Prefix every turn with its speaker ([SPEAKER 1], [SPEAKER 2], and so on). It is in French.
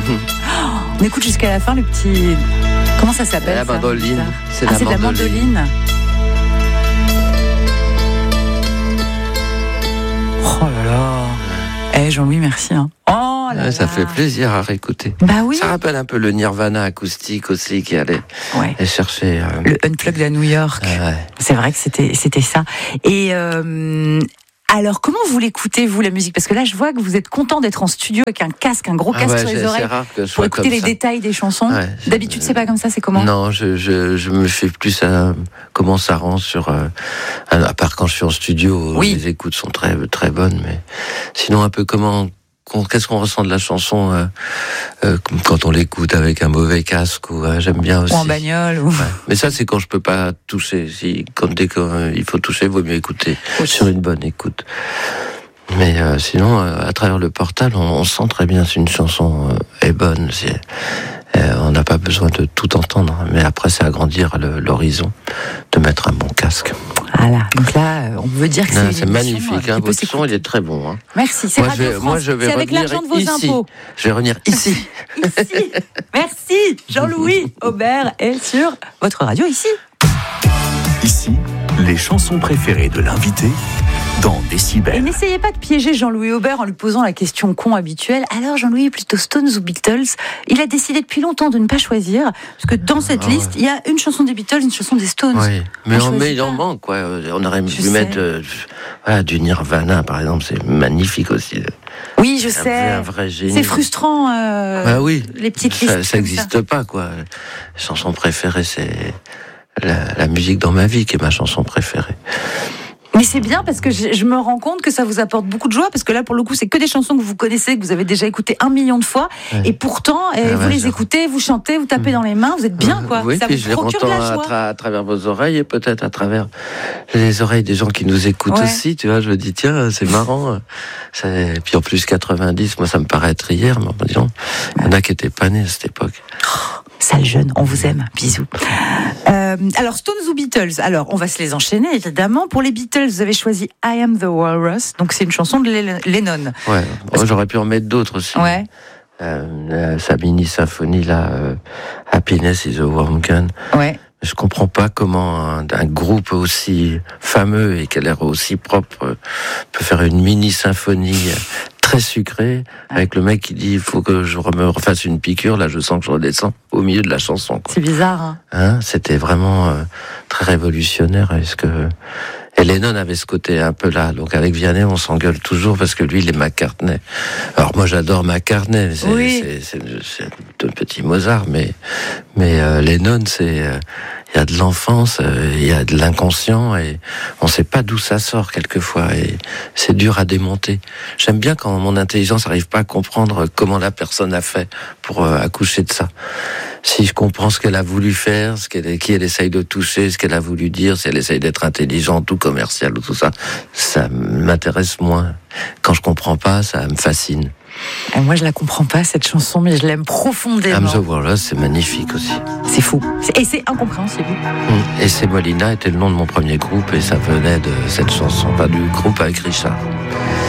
[SPEAKER 1] On écoute jusqu'à la fin le petit... Comment ça s'appelle?
[SPEAKER 2] La mandoline.
[SPEAKER 1] C'est de la mandoline. Oh là là. Jean-Louis, merci. Oh là là.
[SPEAKER 2] Ça fait plaisir à réécouter.
[SPEAKER 1] Bah oui.
[SPEAKER 2] Ça rappelle un peu le Nirvana acoustique aussi qui allait chercher...
[SPEAKER 1] Le Unplugged à New York.
[SPEAKER 2] Ouais.
[SPEAKER 1] C'est vrai que c'était ça. Et... alors, comment vous l'écoutez, vous, la musique? Parce que là, je vois que vous êtes content d'être en studio avec un casque, un gros casque sur les oreilles, pour écouter les détails des chansons. Ouais, d'habitude, c'est pas comme ça, c'est comment?
[SPEAKER 2] Non, je me fais plus à comment ça rend sur... à part quand je suis en studio, les écoutes sont très, très bonnes, mais sinon, un peu qu'est-ce qu'on ressent de la chanson quand on l'écoute avec un mauvais casque ou j'aime bien aussi.
[SPEAKER 1] Ou en bagnole. Ou...
[SPEAKER 2] Ouais. Mais ça, c'est quand je peux pas toucher. Dès qu'il faut toucher, il vaut mieux écouter sur une bonne écoute. Mais sinon, à travers le portable, on sent très bien si une chanson est bonne. On n'a pas besoin de tout entendre. Mais après, c'est agrandir l'horizon, de mettre un bon casque.
[SPEAKER 1] Voilà, donc là, on veut dire que
[SPEAKER 2] c'est magnifique. Votre son, il est très bon. Hein.
[SPEAKER 1] Merci, c'est Radio France.
[SPEAKER 2] Moi, je vais
[SPEAKER 1] c'est avec l'argent de vos impôts.
[SPEAKER 2] Je vais revenir ici.
[SPEAKER 1] Ici. Merci, Jean-Louis Aubert est sur votre radio ici.
[SPEAKER 3] Ici, les chansons préférées de l'invité dans Décibel.
[SPEAKER 1] Et n'essayez pas de piéger Jean-Louis Aubert en lui posant la question con habituelle. Alors Jean-Louis, plutôt Stones ou Beatles? Il a décidé depuis longtemps de ne pas choisir, parce que dans cette liste, il y a une chanson des Beatles, une chanson des Stones.
[SPEAKER 2] Oui, mais il en manque, quoi. On aurait pu mettre du Nirvana, par exemple, c'est magnifique aussi.
[SPEAKER 1] Oui, je sais.
[SPEAKER 2] Un vrai génie.
[SPEAKER 1] C'est frustrant,
[SPEAKER 2] oui.
[SPEAKER 1] Les petites listes.
[SPEAKER 2] Ça n'existe pas, quoi. La chanson préférée, c'est la musique dans ma vie qui est ma chanson préférée.
[SPEAKER 1] Mais c'est bien parce que je me rends compte que ça vous apporte beaucoup de joie, parce que là, pour le coup, c'est que des chansons que vous connaissez, que vous avez déjà écoutées 1 million de fois, et pourtant, vous les écoutez, vous chantez, vous tapez dans les mains, vous êtes bien, quoi.
[SPEAKER 2] Oui,
[SPEAKER 1] ça
[SPEAKER 2] puis
[SPEAKER 1] vous
[SPEAKER 2] je les
[SPEAKER 1] procure de la joie.
[SPEAKER 2] à travers vos oreilles, et peut-être à travers les oreilles des gens qui nous écoutent aussi, tu vois, je me dis, tiens, c'est marrant. Puis en plus, 90, moi, ça me paraît être hier, mais disons, il y en a qui n'étaient pas nés à cette époque.
[SPEAKER 1] Sale jeune, on vous aime, bisous. Alors, Stones ou Beatles? Alors, on va se les enchaîner, évidemment. Pour les Beatles, vous avez choisi I Am the Walrus, donc c'est une chanson de Lennon.
[SPEAKER 2] Ouais, j'aurais pu en mettre d'autres aussi.
[SPEAKER 1] Ouais.
[SPEAKER 2] Sa mini-symphonie, là, Happiness is a Warm Gun.
[SPEAKER 1] Ouais.
[SPEAKER 2] Je comprends pas comment un groupe aussi fameux et qui a l'air aussi propre peut faire une mini-symphonie très sucrée avec le mec qui dit il faut que je me refasse une piqûre, là je sens que je redescends au milieu de la chanson, quoi.
[SPEAKER 1] C'est bizarre,
[SPEAKER 2] hein. C'était vraiment très révolutionnaire. Et Lennon avait ce côté un peu là. Donc avec Vianney, on s'engueule toujours parce que lui, il est McCartney. Alors moi, j'adore McCartney. C'est un petit Mozart, mais Lennon, il y a de l'enfance, il y a de l'inconscient, et on sait pas d'où ça sort quelquefois, et c'est dur à démonter. J'aime bien quand mon intelligence n'arrive pas à comprendre comment la personne a fait pour accoucher de ça. Si je comprends ce qu'elle a voulu faire, qui elle essaye de toucher, ce qu'elle a voulu dire, si elle essaye d'être intelligente ou commerciale ou tout ça, ça m'intéresse moins. Quand je comprends pas, ça me fascine.
[SPEAKER 1] Et moi, je la comprends pas, cette chanson, mais je l'aime profondément.
[SPEAKER 2] I'm the Walrus, c'est magnifique aussi.
[SPEAKER 1] C'est fou. Et c'est incompréhensible.
[SPEAKER 2] Et Semolina était le nom de mon premier groupe, et ça venait de cette chanson, pas du groupe avec Richard.